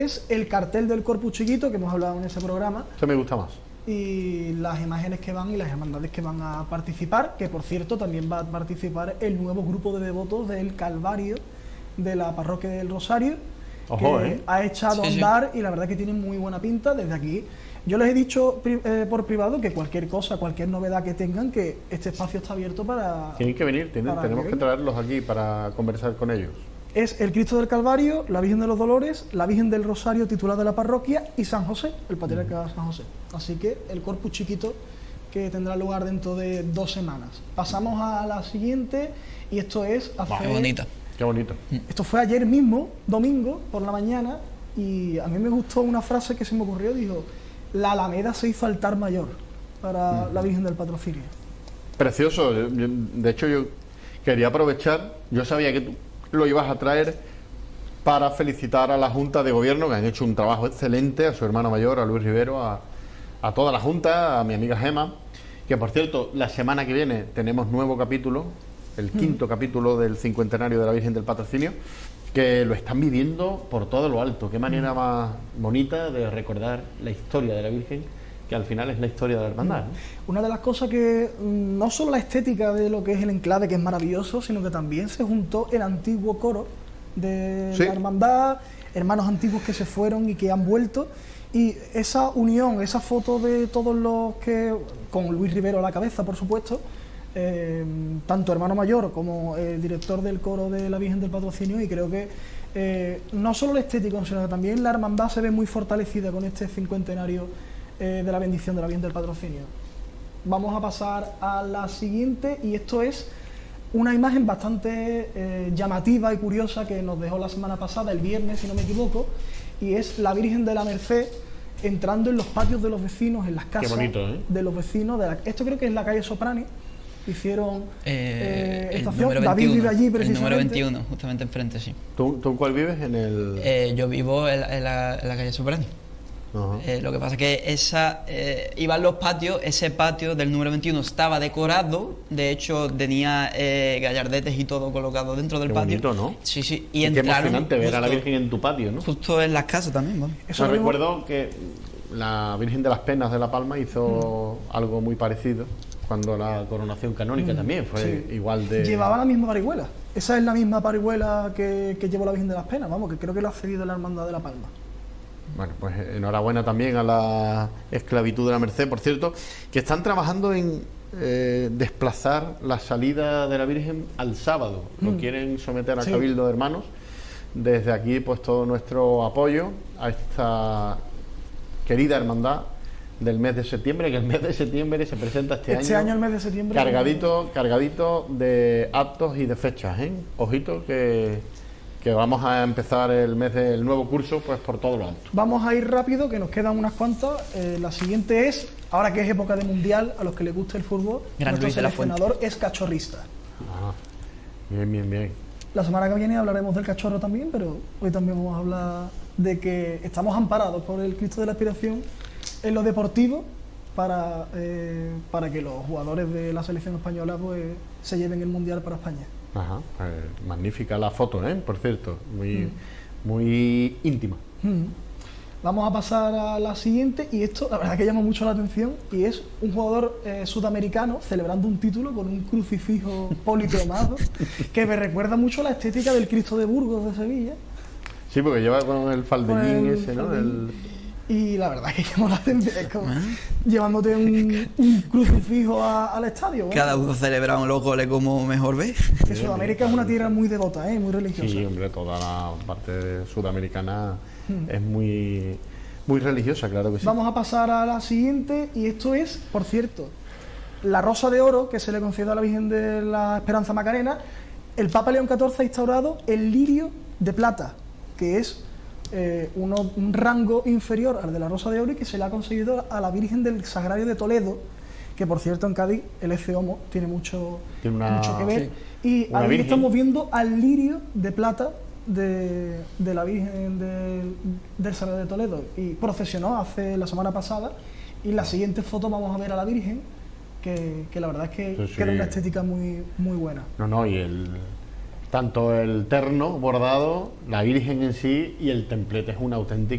Es el cartel del Corpus Chiquito que hemos hablado en ese programa. Eso me gusta más. Y las imágenes que van y las hermandades que van a participar, que por cierto también va a participar el nuevo grupo de devotos del Calvario de la Parroquia del Rosario. Ojo, que ha echado a andar y la verdad que tiene muy buena pinta desde aquí. Yo les he dicho por privado que cualquier cosa, cualquier novedad que tengan, que este espacio está abierto para... Tienen que venir, tenemos que traerlos aquí para conversar con ellos. Es el Cristo del Calvario, la Virgen de los Dolores, la Virgen del Rosario titular de la parroquia y San José, el patriarca San José. Así que el Corpus Chiquito que tendrá lugar dentro de 2 semanas. Pasamos a la siguiente y esto es... Qué bonita. Qué bonito. Esto fue ayer mismo, domingo, por la mañana, y a mí me gustó una frase que se me ocurrió, dijo, la Alameda se hizo altar mayor para la Virgen del Patrocinio. Precioso. De hecho, yo quería aprovechar, yo sabía que tú lo ibas a traer para felicitar a la Junta de Gobierno, que han hecho un trabajo excelente, a su hermano mayor, a Luis Rivero, a toda la Junta, a mi amiga Gema, que por cierto, la semana que viene tenemos nuevo capítulo, el 5º capítulo del 50enario de la Virgen del Patrocinio, que lo están viviendo por todo lo alto. Qué manera más bonita de recordar la historia de la Virgen, que al final es la historia de la hermandad, ¿no? Una de las cosas que, no solo la estética de lo que es el enclave, que es maravilloso, sino que también se juntó el antiguo coro de la hermandad, hermanos antiguos que se fueron y que han vuelto, y esa unión, esa foto de todos los que, con Luis Rivero a la cabeza, por supuesto, tanto hermano mayor como el director del coro de la Virgen del Patrocinio, y creo que no solo el estético, sino que también la hermandad se ve muy fortalecida con este 50enario de la bendición de la Virgen del Patrocinio. Vamos a pasar a la siguiente, y esto es una imagen bastante llamativa y curiosa que nos dejó la semana pasada, el viernes si no me equivoco, y es la Virgen de la Merced entrando en los patios de los vecinos, en las casas de los vecinos. Esto creo que es la calle Soprani. Hicieron estación. David vive allí precisamente. El número 21, justamente enfrente, sí. ¿Tú en cuál vives? En el... yo vivo en la calle Soprani. Lo que pasa es que iban los patios, ese patio del número 21 estaba decorado, de hecho tenía gallardetes y todo colocado dentro del patio. Bonito, ¿no? Sí, sí. Y qué emocionante ver a la Virgen en tu patio, ¿no? Justo en las casas también, ¿no? Eso recuerdo que la Virgen de las Penas de La Palma hizo algo muy parecido cuando la coronación canónica también fue igual de... Llevaba la misma parihuela. Esa es la misma parihuela que llevó la Virgen de las Penas, vamos, que creo que lo ha cedido la Hermandad de La Palma. Bueno, pues enhorabuena también a la Esclavitud de la Merced, por cierto, que están trabajando en desplazar la salida de la Virgen al sábado. Lo quieren someter a Cabildo de Hermanos. Desde aquí, pues todo nuestro apoyo a esta querida hermandad del mes de septiembre, que el mes de septiembre se presenta este año el mes de septiembre cargadito de actos y de fechas, ¿eh? Ojito que vamos a empezar el mes del nuevo curso pues por todo lo alto. Vamos a ir rápido, que nos quedan unas cuantas. La siguiente es, ahora que es época de mundial, a los que les guste el fútbol, nuestro seleccionador es cachorrista. Bien. La semana que viene hablaremos del cachorro también, pero hoy también vamos a hablar de que estamos amparados por el Cristo de la Aspiración en lo deportivo para que los jugadores de la selección española pues se lleven el mundial para España. Pues magnífica la foto, por cierto, muy íntima. Vamos a pasar a la siguiente, y esto la verdad que llama mucho la atención, y es un jugador sudamericano celebrando un título con un crucifijo policromado que me recuerda mucho a la estética del Cristo de Burgos de Sevilla. Sí, porque lleva con el faldellín ese, ¿no? Y la verdad que llamó la atención, es como llevándote un crucifijo al estadio. Cada uno celebrando los goles como mejor ve. Que Sudamérica es una tierra muy devota, muy religiosa. Sí, hombre, toda la parte sudamericana es muy religiosa, claro que sí. Vamos a pasar a la siguiente, y esto es, por cierto, la rosa de oro que se le concedió a la Virgen de la Esperanza Macarena. El Papa León XIV ha instaurado el lirio de plata, que es un rango inferior al de la rosa de oro, y que se le ha conseguido a la Virgen del Sagrario de Toledo, que por cierto en Cádiz el ECOMO tiene mucho que ver, y ahí estamos viendo al lirio de plata de la Virgen del Sagrario de Toledo, y procesionó la semana pasada, y en la siguiente foto vamos a ver a la Virgen que la verdad es que queda una estética muy buena. Y tanto el terno bordado, la Virgen en sí y el templete es una auténtica